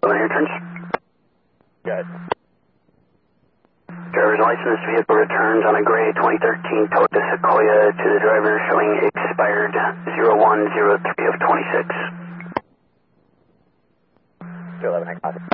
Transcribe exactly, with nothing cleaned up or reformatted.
eleven returns. Good. Driver's license vehicle returns on a gray twenty thirteen Toyota Sequoia to the driver showing expired zero one zero three of twenty-six. two eleven, I got it.